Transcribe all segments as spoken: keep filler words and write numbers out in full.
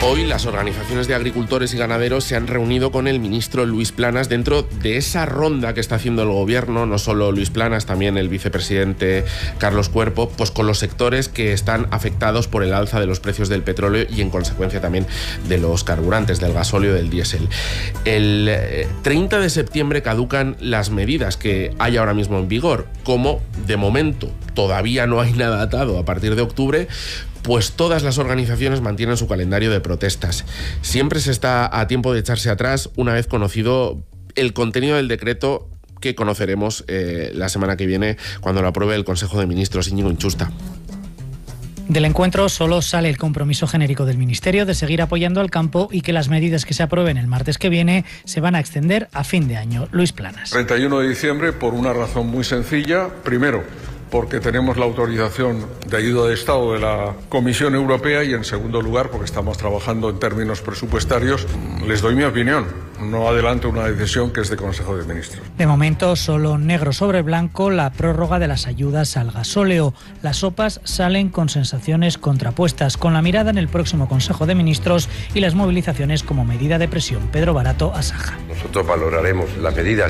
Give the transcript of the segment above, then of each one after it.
Hoy las organizaciones de agricultores y ganaderos se han reunido con el ministro Luis Planas dentro de esa ronda que está haciendo el gobierno, no solo Luis Planas, también el vicepresidente Carlos Cuerpo, pues con los sectores que están afectados por el alza de los precios del petróleo y en consecuencia también de los carburantes, del gasóleo y del diésel. El treinta de septiembre caducan las medidas que hay ahora mismo en vigor. Como de momento todavía no hay nada atado a partir de octubre, pues todas las organizaciones mantienen su calendario de protestas. Siempre se está a tiempo de echarse atrás una vez conocido el contenido del decreto que conoceremos eh, la semana que viene cuando lo apruebe el Consejo de Ministros. Íñigo Inchusta. Del encuentro solo sale el compromiso genérico del Ministerio de seguir apoyando al campo y que las medidas que se aprueben el martes que viene se van a extender a fin de año. Luis Planas. treinta y uno de diciembre por una razón muy sencilla. Primero, porque tenemos la autorización de ayuda de Estado de la Comisión Europea y, en segundo lugar, porque estamos trabajando en términos presupuestarios. Les doy mi opinión. No adelanto una decisión que es de Consejo de Ministros. De momento, solo negro sobre blanco la prórroga de las ayudas al gasóleo. Las sopas salen con sensaciones contrapuestas, con la mirada en el próximo Consejo de Ministros y las movilizaciones como medida de presión. Pedro Barato, Asaja. Nosotros valoraremos las medidas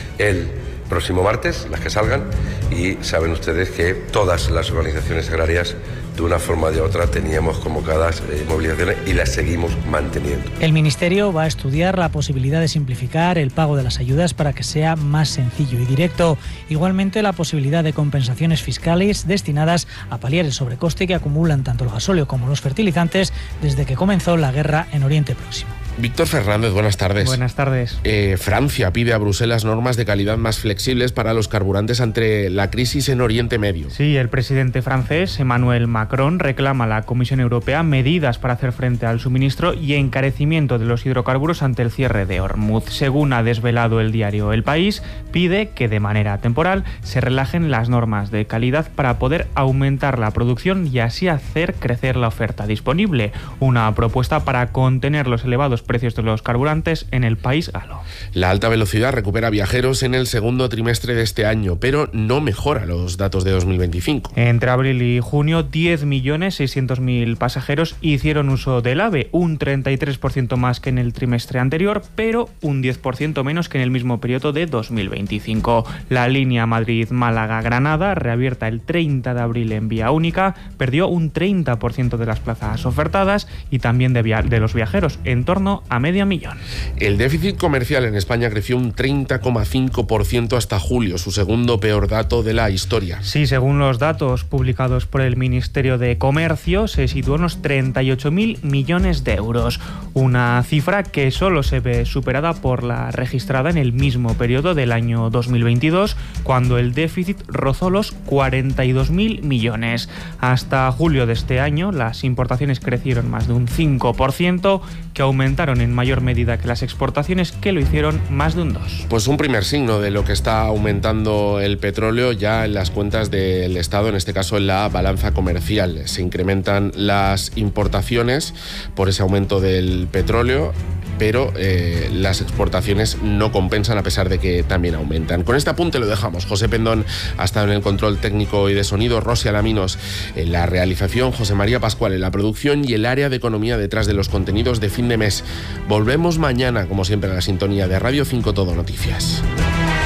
el próximo martes, las que salgan, y saben ustedes que todas las organizaciones agrarias, de una forma o de otra, teníamos convocadas eh, movilizaciones y las seguimos manteniendo. El Ministerio va a estudiar la posibilidad de simplificar el pago de las ayudas para que sea más sencillo y directo. Igualmente, la posibilidad de compensaciones fiscales destinadas a paliar el sobrecoste que acumulan tanto el gasóleo como los fertilizantes desde que comenzó la guerra en Oriente Próximo. Víctor Fernández, buenas tardes. Buenas tardes. Eh, Francia pide a Bruselas normas de calidad más flexibles para los carburantes ante la crisis en Oriente Medio. Sí, el presidente francés, Emmanuel Macron, reclama a la Comisión Europea medidas para hacer frente al suministro y encarecimiento de los hidrocarburos ante el cierre de Hormuz. Según ha desvelado el diario El País, pide que de manera temporal se relajen las normas de calidad para poder aumentar la producción y así hacer crecer la oferta disponible. Una propuesta para contener los elevados precios de los carburantes en el país galo. La alta velocidad recupera viajeros en el segundo trimestre de este año, pero no mejora los datos de dos mil veinticinco. Entre abril y junio, diez millones seiscientos mil pasajeros hicieron uso del AVE, un treinta y tres por ciento más que en el trimestre anterior, pero un diez por ciento menos que en el mismo periodo de dos mil veinticinco. La línea Madrid-Málaga-Granada, reabierta el treinta de abril en vía única, perdió un treinta por ciento de las plazas ofertadas y también de, via- de los viajeros, en torno a medio millón. El déficit comercial en España creció un treinta coma cinco por ciento hasta julio, su segundo peor dato de la historia. Sí, según los datos publicados por el Ministerio de Comercio, se situó en unos treinta y ocho mil millones de euros, una cifra que solo se ve superada por la registrada en el mismo periodo del año dos mil veintidós, cuando el déficit rozó los cuarenta y dos mil millones. Hasta julio de este año, las importaciones crecieron más de un cinco por ciento, que aumentaron en mayor medida que las exportaciones, que lo hicieron más de un dos por ciento. Pues un primer signo de lo que está aumentando el petróleo ya en las cuentas del Estado, en este caso en la balanza comercial. Se incrementan las importaciones por ese aumento del petróleo, pero eh, las exportaciones no compensan a pesar de que también aumentan. Con este apunte lo dejamos. José Pendón ha estado en el control técnico y de sonido, Rosy Alaminos en la realización, José María Pascual en la producción y el área de economía detrás de los contenidos de fin de mes. Volvemos mañana, como siempre, a la sintonía de Radio cinco Todo Noticias.